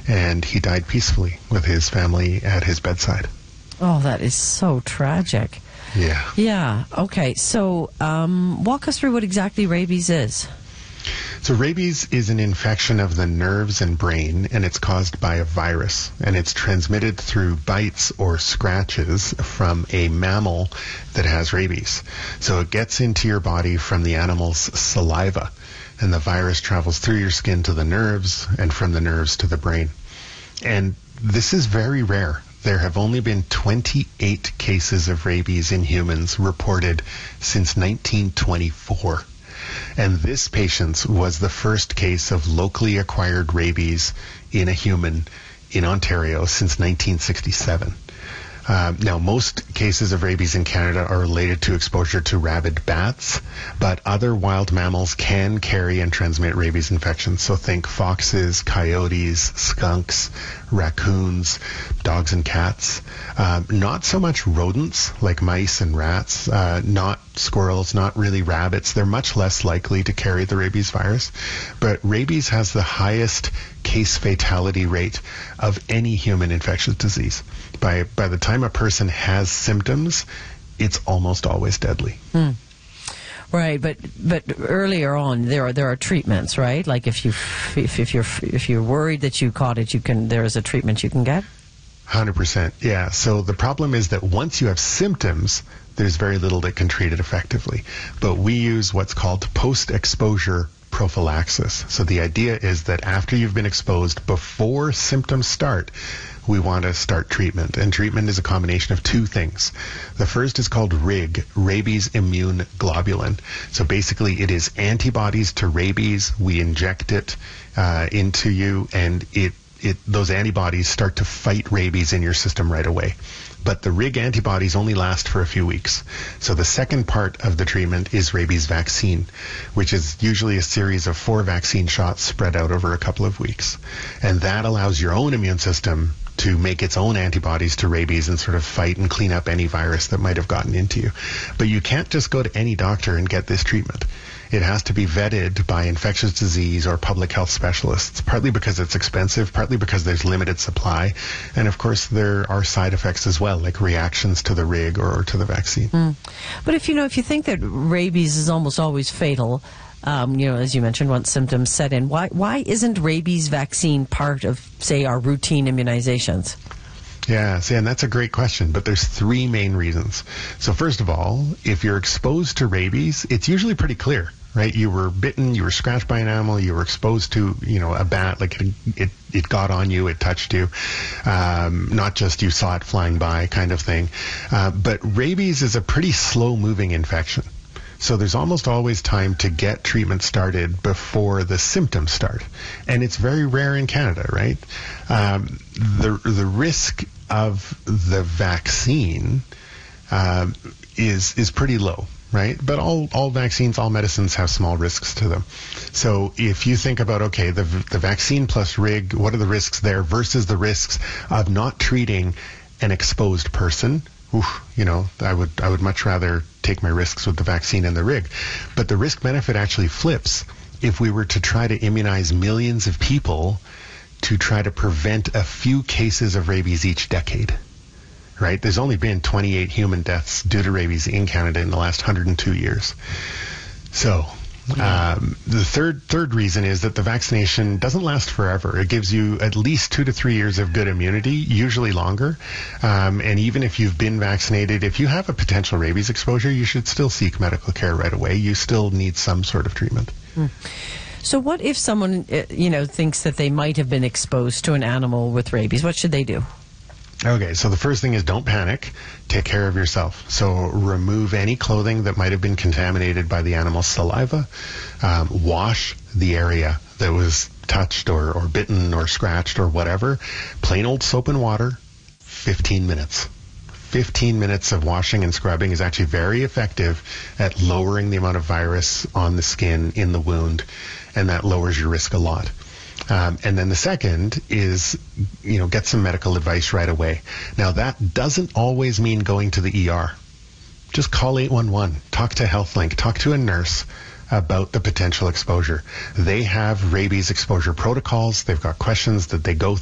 and he died peacefully with his family at his bedside. Oh, that is so tragic. Yeah. Yeah. Okay. So walk us through what exactly rabies is. So rabies is an infection of the nerves and brain, and it's caused by a virus, and it's transmitted through bites or scratches from a mammal that has rabies. So it gets into your body from the animal's saliva, and the virus travels through your skin to the nerves, and from the nerves to the brain. And this is very rare. There have only been 28 cases of rabies in humans reported since 1924. And this patient was the first case of locally acquired rabies in a human in Ontario since 1967. Now, most cases of rabies in Canada are related to exposure to rabid bats, but other wild mammals can carry and transmit rabies infections. So think foxes, coyotes, skunks, raccoons, dogs and cats. Not so much rodents like mice and rats, not squirrels, not really rabbits. They're much less likely to carry the rabies virus. But rabies has the highest case fatality rate of any human infectious disease. By the time a person has symptoms, it's almost always deadly. Right, but earlier on there are treatments, right? Like if you're worried that you caught it, there is a treatment you can get. 100%, yeah. So the problem is that once you have symptoms, there's very little that can treat it effectively. But we use what's called post-exposure prophylaxis. So the idea is that after you've been exposed, before symptoms start, we want to start treatment. And treatment is a combination of two things. The first is called RIG, rabies immune globulin. So basically it is antibodies to rabies. We inject it into you, and those antibodies start to fight rabies in your system right away. But the RIG antibodies only last for a few weeks. So the second part of the treatment is rabies vaccine, which is usually a series of 4 vaccine shots spread out over a couple of weeks. And that allows your own immune system to make its own antibodies to rabies and sort of fight and clean up any virus that might have gotten into you. But you can't just go to any doctor and get this treatment. It has to be vetted by infectious disease or public health specialists, partly because it's expensive, partly because there's limited supply, and of course there are side effects as well, like reactions to the RIG or to the vaccine. But if you think that rabies is almost always fatal, as you mentioned, once symptoms set in, why isn't rabies vaccine part of, say, our routine immunizations? Yeah, and that's a great question, but there's 3 main reasons. So first of all, if you're exposed to rabies, it's usually pretty clear, right? You were bitten, you were scratched by an animal, you were exposed to, a bat, like it got on you, it touched you, not just you saw it flying by kind of thing. But rabies is a pretty slow-moving infection. So there's almost always time to get treatment started before the symptoms start. And it's very rare in Canada, right? The risk of the vaccine is pretty low, right? But all vaccines, all medicines have small risks to them. So if you think about, okay, the vaccine plus RIG, what are the risks there versus the risks of not treating an exposed person? I would much rather take my risks with the vaccine and the RIG. But the risk-benefit actually flips if we were to try to immunize millions of people to try to prevent a few cases of rabies each decade, right? There's only been 28 human deaths due to rabies in Canada in the last 102 years. So the third reason is that the vaccination doesn't last forever. It gives you at least 2 to 3 years of good immunity, usually longer. And even if you've been vaccinated, if you have a potential rabies exposure, you should still seek medical care right away. You still need some sort of treatment. So what if someone, thinks that they might have been exposed to an animal with rabies? What should they do? Okay, so the first thing is don't panic. Take care of yourself. So remove any clothing that might have been contaminated by the animal's saliva. Wash the area that was touched or bitten or scratched or whatever. Plain old soap and water, 15 minutes. 15 minutes of washing and scrubbing is actually very effective at lowering the amount of virus on the skin in the wound, and that lowers your risk a lot. And then the second is, get some medical advice right away. Now, that doesn't always mean going to the ER. Just call 811. Talk to HealthLink. Talk to a nurse about the potential exposure. They have rabies exposure protocols. They've got questions that they go